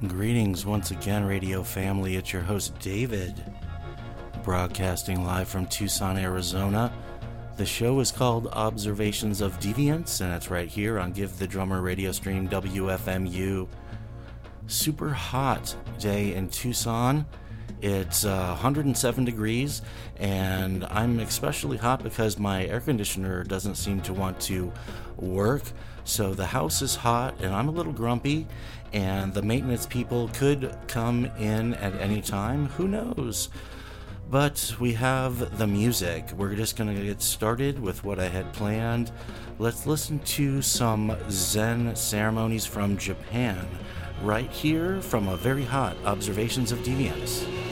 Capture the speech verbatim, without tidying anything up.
Greetings once again, radio family. It's your host, David, broadcasting live from Tucson, Arizona. The show is called Observations of Deviance, and it's right here on Give the Drummer radio stream W F M U. Super hot day in Tucson. It's uh, one hundred seven degrees, and I'm especially hot because my air conditioner doesn't seem to want to work. So the house is hot, and I'm a little grumpy, and the maintenance people could come in at any time. Who knows? But we have the music. We're just going to get started with what I had planned. Let's listen to some Zen ceremonies from Japan, right here from a very hot Observations of Deviance.